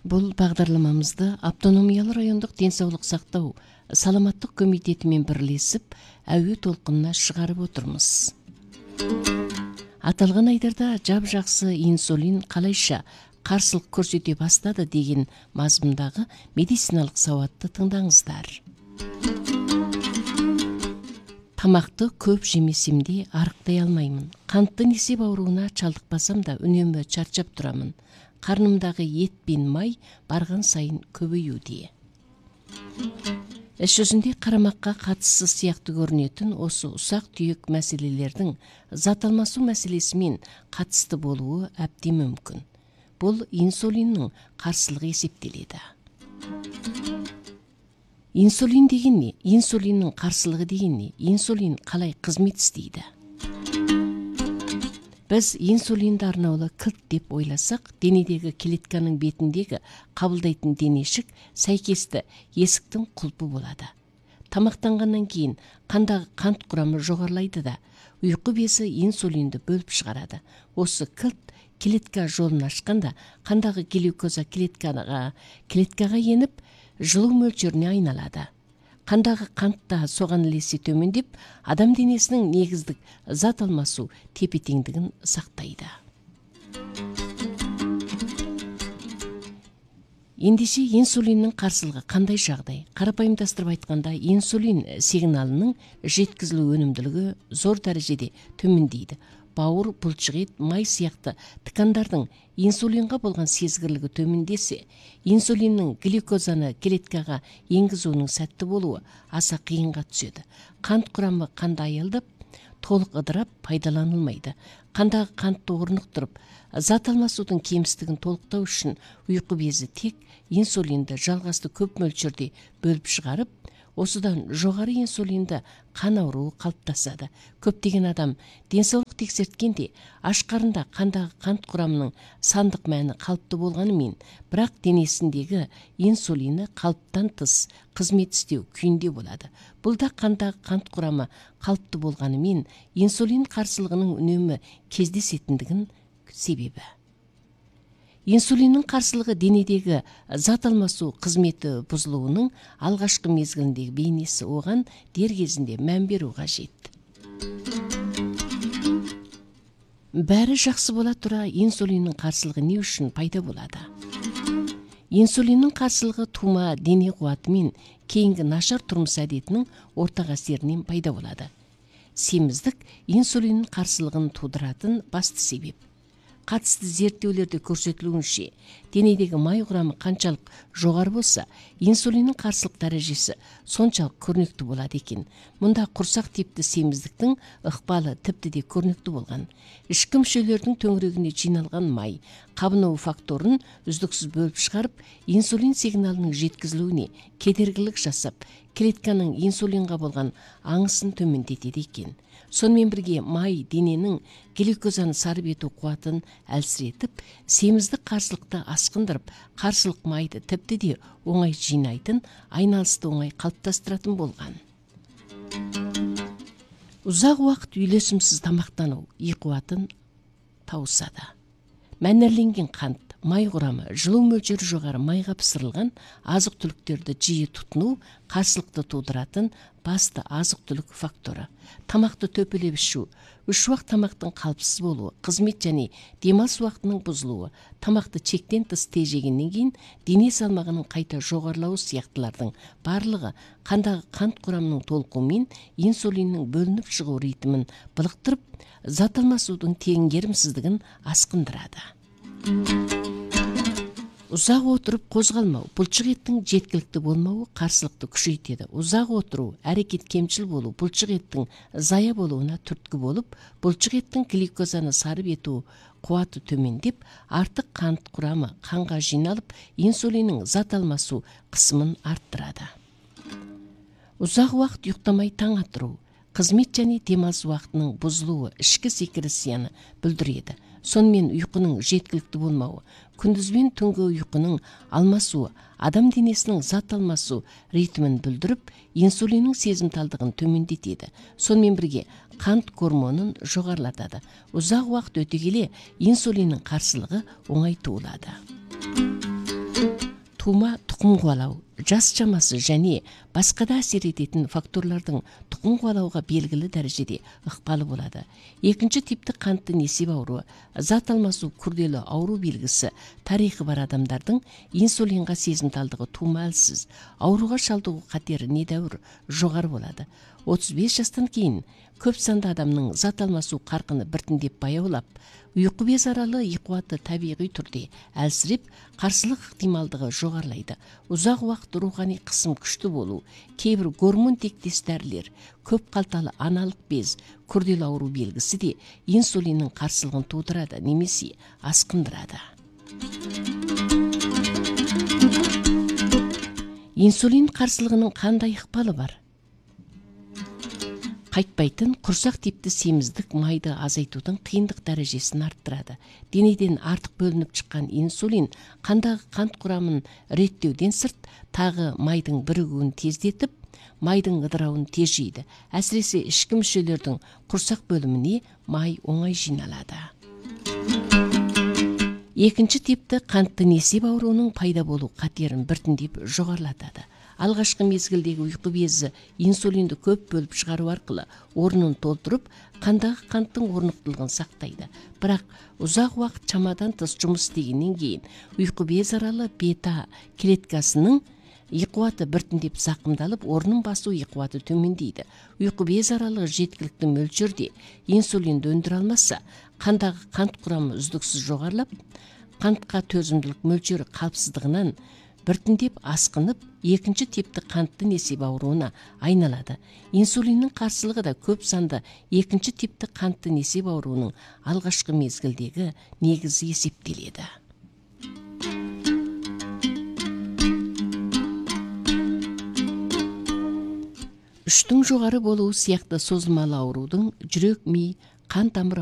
Бұл бағдарламамызды Автономиялы райондық денсаулық сақтау саламаттық комитетімен бірлесіп әуе толқынына шығарып отырмыз. Аталған айдарда жап-жақсы инсулин қалайша қарсылық көрсете бастады деген мазмұндағы медициналық сауатты тыңдаңыздар. Тамақты көп жемесем де арықтай алмаймын. Қантты несеп ауруына шалдықпасам да үнемі шаршап тұрамын. Қарнымдағы ет пен май барған сайын көбеюде. Іс жүзінде қарамаққа қатысы сияқты көрінетін осы ұсақ түйек мәселелердің зат алмасу мәселесімен қатысты болуы әбден мүмкін. Бұл инсулиннің қарсылығы есептеледі. Инсулин деген не? Инсулиннің қарсылығы деген не? Инсулин қалай қызмет істейді? Біз инсулинді арнаулы кілт деп ойласақ, денедегі клетканың бетіндегі қабылдайтын денешік сәйкесті есіктің құлпы болады. Тамақтанғаннан кейін қандағы қант құрамы жоғарылайды да, ұйқы безі инсулинді бөліп шығарады. Осы кілт клетка жолын ашқанда қандағы глюкоза клеткаға еніп, жылу мөлшеріне айналады. Қандағы қантта соған ілесе төмендеп, адам денесінің негіздік зат алмасу тепе-теңдігін сақтайды. Ендеше инсулиннің қарсылығы қандай жағдай? Қарапайымдастырып айтқанда, инсулин сигналының жеткізілу өнімділігі зор дәрежеде төмендейді. Бауыр, бұлшықет, май сияқты тікандардың инсулинға болған сезгірлігі төмендесе, инсулиннің глюкозаны клеткаға енгізуінің сәтті болуы аса қиынға түседі. Қант құрамы қанда аялдап, толық ыдырап пайдаланылмайды. Қандағы қантты орнықтырып, зат алмасудың кемістігін толықтау үшін ұйқы безі тек инсулинді жалғасты көп мөлшерде бөліп шығарып, осыдан жоғары инсулинді қан ауруы қалыптасады. Көптеген адам денсаулық тексерткенде аш қарында қандағы қант құрамының сандық мәні қалыпты болғанымен, бірақ денесіндегі инсулині қалыптан тыс қызмет істеу күйінде болады. Бұл да қандағы қант құрамы қалыпты болғанымен, инсулин қарсылығының үнемі кездесетіндігін себебі. Инсулиннің қарсылығы денедегі зат алмасу қызметі бұзылуының алғашқы мезгіліндегі бейнесі, оған дер кезінде мән беру қажет. Бәрі жақсы бола тұра, инсулиннің қарсылығы не үшін пайда болады? Инсулиннің қарсылығы тума дене қуаты мен кейінгі нашар тұрмыс әдетінің ортақ әсерінен пайда болады. Семіздік инсулиннің қарсылығын тудыратын басты себеп. Қатысты зерттеулерде көрсетілуінше, денедегі май құрамы қаншалық жоғары болса, инсулиннің қарсылық дәрежесі соншалық көрнекті болады екен. Мұнда құрсақ типті семіздіктің ықпалы тіпті де көрнекті болған. Ішкі мүшелердің төңірегіне жиналған май қабыну факторын үздіксіз бөліп шығарып, инсулин сигналының жеткізілуіне кедергілік жасап, клетканың инсулинға болған аңысын төмендетеді екен. Сонымен бірге май дененің глюкозаны сарып ету қуатын әлсіретіп, семіздік қарсылықты асқындырып, қарсылық майды тіпті де оңай жинайтын, айналысты оңай қалыптастыратын болған. Ұзақ уақыт үйлесімсіз тамақтану қуатын тауысады. Мәнерленген қант, май құрамы, жылу мөлшері жоғары майға пісірілген азық-түліктерді жиі тұтыну қарсылықты тудыратын басты азық-түлік факторы. Тамақты төпелеп ішу, үш уақыт тамақтың қалыпсыз болуы, қызмет және демалыс уақытының бұзылуы, тамақты чектен тыс тежегеннен кейін дене салмағының қайта жоғарылауы сияқтылардың барлығы қандағы қант құрамының толқуымен инсулиннің бөлініп шығу ритмін былықтырып, зат алмасудың теңгерімсіздігін асқындырады. Ұзақ отырып қозғалмау, бұлшық еттің жеткілікті болмауы қарсылықты күшейтеді. Ұзақ отыру, әрекет кемшіл болу, бұлшық еттің зая болуына түрткі болып, бұлшық еттің глюкозаны сарып ету қуаты төмендеп, артық қант құрамы қанға жиналып, инсулиннің зат алмасу қысымын арттырады. Ұзақ уақыт ұйықтамай таң атыру, қызмет және демалыс уақытының бұзылуы ішкі секрецияны бүлдіреді. Сонымен ұйқының жеткілікті болмауы, күндізбен түнгі ұйқының алмасуы, адам денесінің зат алмасу ритмін бүлдіріп, инсулиннің сезімталдығын төмендетеді. Сонымен бірге қант гормонын жоғарылатады. Ұзақ уақыт өте келе инсулиннің қарсылығы оңай туылады. тума тұқым қуалау, жас шамасы және басқа да әсер ететін факторлардың тұқым қуалауға белгілі дәрежеде ықпалы болады. Екінші типті қантты несеп ауруы, зат алмасу күрделі ауру белгісі, тарихы бар адамдардың инсулинға сезімталдығы тума әлсіз, ауруға шалдығу қатері недәуір жоғары болады. 35 жастан кейін көп санды адамның зат алмасу қарқыны біртіндеп баяулап, ұйқы безаралы қуаты табиғи түрде әлсіреп, қарсылық ықтималдығы жоғарылайды. Ұзақ уақыт рухани қысым күшті болу, кейбір гормон тектес дәрілер, көп қалталы аналық без, күрделі ауру белгісі де инсулиннің қарсылығын тудырады немесе асқындырады. Инсулин қарсылығының қандай ықпалы бар? Қайтпайтын құрсақ типті семіздік майды азайтудың қиындық дәрежесін арттырады. Денеден артық бөлініп шыққан инсулин қандағы қант құрамын реттеуден сырт, тағы майдың бірігуін тездетіп, майдың ыдырауын тежейді. Әсіресе ішкі мүшелердің құрсақ бөліміне май оңай жиналады. Екінші типті қантты несеп ауруының пайда болу қатерін біртіндеп жоғарылатады. Алғашқы мезгілдегі ұйқы безі инсулинді көп бөліп шығару арқылы орнын толтырып, қандағы қанттың орнықтылығын сақтайды. Бірақ ұзақ уақыт шамадан тыс жұмыс істегеннен кейін ұйқы без аралы бета клеткасының қуаты біртіндеп зақымдалып, орнын басу қуаты төмендейді. Ұйқы без аралығы жеткілікті мөлшерде инсулинді өндіре алмаса, қандағы қант құрамы үздіксіз жоғарылап, қантқа төзімділік мөлшері қалыпсыздығынан біртіндеп асқынып, екінші типті қантты несеп ауруына айналады. Инсулиннің қарсылығы да көп санды екінші типті қантты несеп ауруының алғашқы мезгілдегі негізі есептеледі. Үштің жоғары болуы сияқты созылмалы аурудың жүрек, ми, қан тамыр